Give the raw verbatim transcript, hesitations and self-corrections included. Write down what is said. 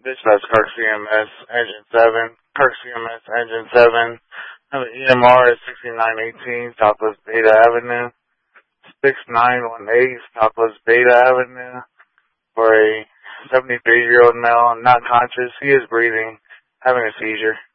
Dispatch Clark C M S, Engine seven, Clark C M S, Engine seven, have an E M R at sixty-nine eighteen, Southwest Beta Avenue, six nine one eight, Southwest Beta Avenue, for a seventy-three-year-old male, not conscious. He is breathing, having a seizure.